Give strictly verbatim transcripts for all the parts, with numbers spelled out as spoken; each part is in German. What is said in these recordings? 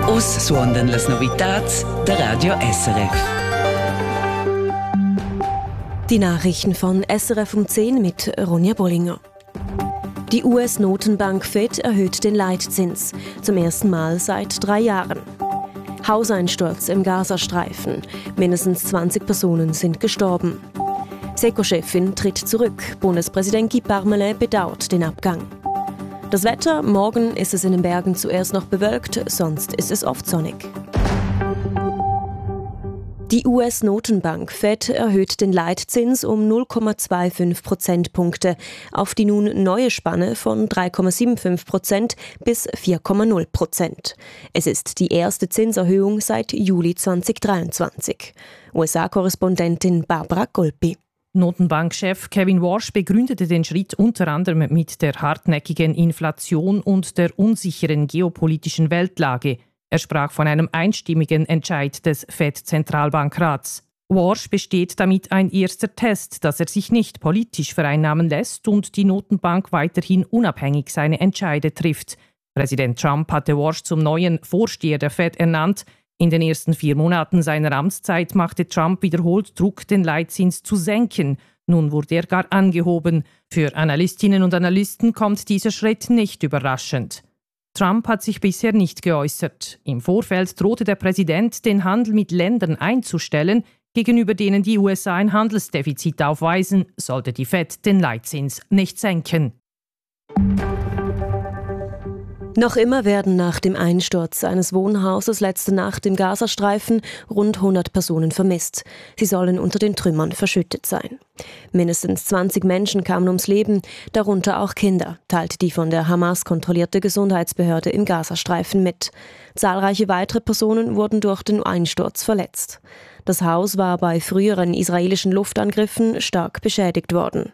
Us suondan las novitats der Radio S R F. Die Nachrichten von S R F um zehn mit Ronja Bollinger. Die U S-Notenbank Fed erhöht den Leitzins, zum ersten Mal seit drei Jahren. Hauseinsturz im Gazastreifen. Mindestens zwanzig Personen sind gestorben. SECO-Chefin tritt zurück. Bundespräsident Guy Parmelin bedauert den Abgang. Das Wetter: Morgen ist es in den Bergen zuerst noch bewölkt, sonst ist es oft sonnig. Die U S-Notenbank Fed erhöht den Leitzins um null Komma fünfundzwanzig Prozentpunkte auf die nun neue Spanne von drei Komma fünfundsiebzig Prozent bis vier Komma null Prozent. Es ist die erste Zinserhöhung seit Juli zweitausenddreiundzwanzig. U S A-Korrespondentin Barbara Golpi. Notenbankchef Kevin Warsh begründete den Schritt unter anderem mit der hartnäckigen Inflation und der unsicheren geopolitischen Weltlage. Er sprach von einem einstimmigen Entscheid des Fed-Zentralbankrats. Warsh besteht damit ein erster Test, dass er sich nicht politisch vereinnahmen lässt und die Notenbank weiterhin unabhängig seine Entscheide trifft. Präsident Trump hatte Warsh zum neuen Vorsteher der Fed ernannt. In den ersten vier Monaten seiner Amtszeit machte Trump wiederholt Druck, den Leitzins zu senken. Nun wurde er gar angehoben. Für Analystinnen und Analysten kommt dieser Schritt nicht überraschend. Trump hat sich bisher nicht geäußert. Im Vorfeld drohte der Präsident, den Handel mit Ländern einzustellen, gegenüber denen die U S A ein Handelsdefizit aufweisen, sollte die Fed den Leitzins nicht senken. Noch immer werden nach dem Einsturz eines Wohnhauses letzte Nacht im Gazastreifen rund hundert Personen vermisst. Sie sollen unter den Trümmern verschüttet sein. Mindestens zwanzig Menschen kamen ums Leben, darunter auch Kinder, teilte die von der Hamas kontrollierte Gesundheitsbehörde im Gazastreifen mit. Zahlreiche weitere Personen wurden durch den Einsturz verletzt. Das Haus war bei früheren israelischen Luftangriffen stark beschädigt worden.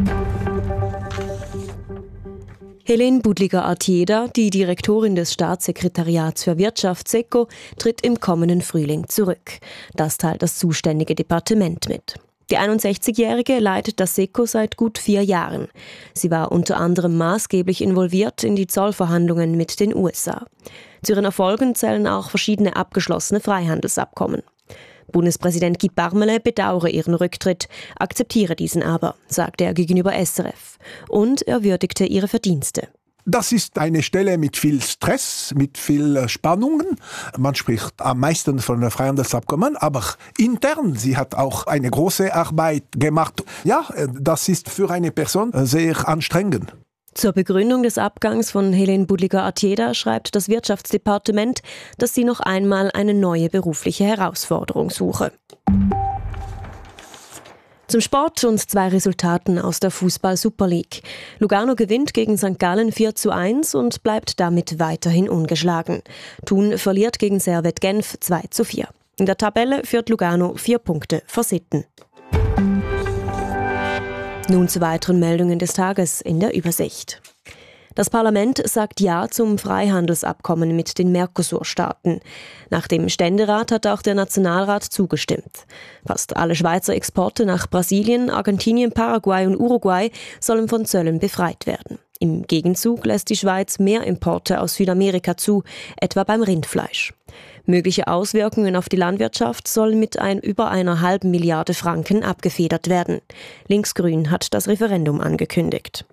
Helene Budliger-Artieda, die Direktorin des Staatssekretariats für Wirtschaft SECO, tritt im kommenden Frühling zurück. Das teilt das zuständige Departement mit. Die einundsechzigjährige leitet das SECO seit gut vier Jahren. Sie war unter anderem maßgeblich involviert in die Zollverhandlungen mit den U S A. Zu ihren Erfolgen zählen auch verschiedene abgeschlossene Freihandelsabkommen. Bundespräsident Guy Parmelin bedauere ihren Rücktritt, akzeptiere diesen aber, sagte er gegenüber S R F. Und er würdigte ihre Verdienste. Das ist eine Stelle mit viel Stress, mit viel Spannungen. Man spricht am meisten von Freihandelsabkommen, aber intern, sie hat auch eine große Arbeit gemacht. Ja, das ist für eine Person sehr anstrengend. Zur Begründung des Abgangs von Helene Budliger-Artieda schreibt das Wirtschaftsdepartement, dass sie noch einmal eine neue berufliche Herausforderung suche. Zum Sport und zwei Resultaten aus der Fußball-Super League. Lugano gewinnt gegen Sankt Gallen vier zu eins und bleibt damit weiterhin ungeschlagen. Thun verliert gegen Servette Genf zwei zu vier. In der Tabelle führt Lugano vier Punkte vor Sitten. Nun zu weiteren Meldungen des Tages in der Übersicht. Das Parlament sagt Ja zum Freihandelsabkommen mit den Mercosur-Staaten. Nach dem Ständerat hat auch der Nationalrat zugestimmt. Fast alle Schweizer Exporte nach Brasilien, Argentinien, Paraguay und Uruguay sollen von Zöllen befreit werden. Im Gegenzug lässt die Schweiz mehr Importe aus Südamerika zu, etwa beim Rindfleisch. Mögliche Auswirkungen auf die Landwirtschaft sollen mit ein, über einer halben Milliarde Franken abgefedert werden. Linksgrün hat das Referendum angekündigt.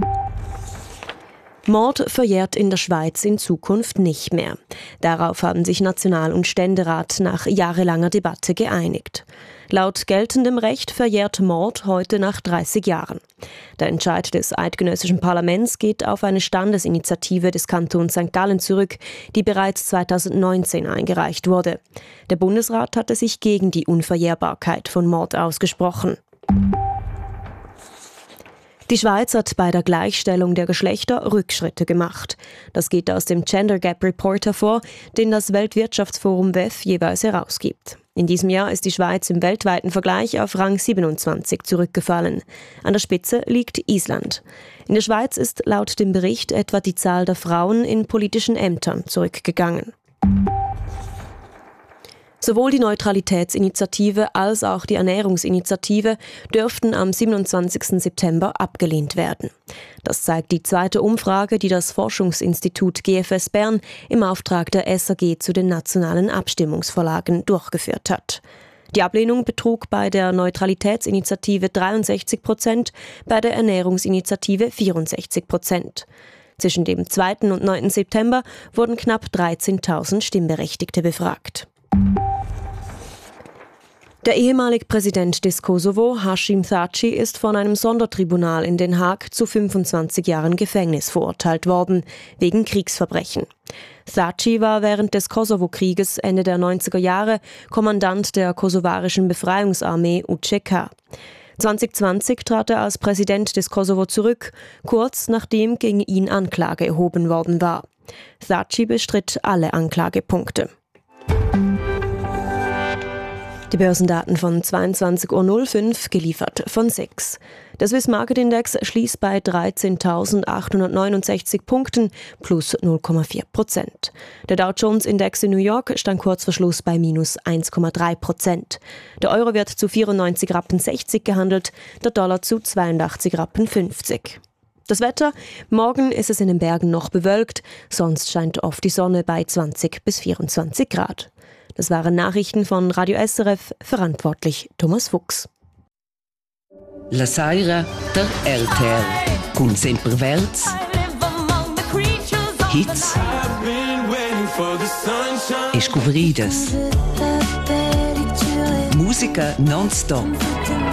Mord verjährt in der Schweiz in Zukunft nicht mehr. Darauf haben sich National- und Ständerat nach jahrelanger Debatte geeinigt. Laut geltendem Recht verjährt Mord heute nach dreißig Jahren. Der Entscheid des eidgenössischen Parlaments geht auf eine Standesinitiative des Kantons Sankt Gallen zurück, die bereits zweitausendneunzehn eingereicht wurde. Der Bundesrat hatte sich gegen die Unverjährbarkeit von Mord ausgesprochen. Die Schweiz hat bei der Gleichstellung der Geschlechter Rückschritte gemacht. Das geht aus dem Gender Gap Report hervor, den das Weltwirtschaftsforum W E F jeweils herausgibt. In diesem Jahr ist die Schweiz im weltweiten Vergleich auf Rang siebenundzwanzig zurückgefallen. An der Spitze liegt Island. In der Schweiz ist laut dem Bericht etwa die Zahl der Frauen in politischen Ämtern zurückgegangen. Sowohl die Neutralitätsinitiative als auch die Ernährungsinitiative dürften am siebenundzwanzigsten September abgelehnt werden. Das zeigt die zweite Umfrage, die das Forschungsinstitut G F S Bern im Auftrag der S A G zu den nationalen Abstimmungsvorlagen durchgeführt hat. Die Ablehnung betrug bei der Neutralitätsinitiative dreiundsechzig Prozent, bei der Ernährungsinitiative vierundsechzig Prozent. Zwischen dem zweiten und neunten September wurden knapp dreizehntausend Stimmberechtigte befragt. Der ehemalige Präsident des Kosovo, Hashim Thaçi, ist von einem Sondertribunal in Den Haag zu fünfundzwanzig Jahren Gefängnis verurteilt worden, wegen Kriegsverbrechen. Thaçi war während des Kosovo-Krieges Ende der neunziger Jahre Kommandant der kosovarischen Befreiungsarmee U C K. zwanzig zwanzig trat er als Präsident des Kosovo zurück, kurz nachdem gegen ihn Anklage erhoben worden war. Thaçi bestritt alle Anklagepunkte. Die Börsendaten von zweiundzwanzig Uhr null fünf, geliefert von sechs. Der Swiss Market Index schließt bei dreizehntausendachthundertneunundsechzig Punkten, plus null Komma vier Prozent. Der Dow Jones Index in New York stand kurz vor Schluss bei minus eins Komma drei Prozent. Der Euro wird zu vierundneunzig Rappen sechzig gehandelt, der Dollar zu zweiundachtzig Rappen fünfzig. Das Wetter: Morgen ist es in den Bergen noch bewölkt, sonst scheint oft die Sonne bei zwanzig bis vierundzwanzig Grad. Das waren Nachrichten von Radio S R F, verantwortlich Thomas Fuchs. La Saira der L T R. Con Semperverz, Hits e Scouvrides. Musica non-stop.